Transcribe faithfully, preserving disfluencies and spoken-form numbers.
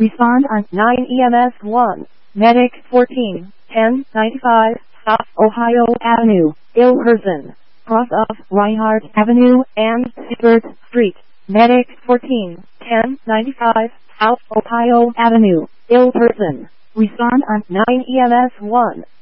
Respond on nine E M S one. Medic fourteen, ten ninety-five, South Ohio Avenue, ill person. Cross of Reinhardt Avenue and Siebert Street. Medic fourteen, ten ninety-five, South Ohio Avenue, ill person. Respond on nine E M S one.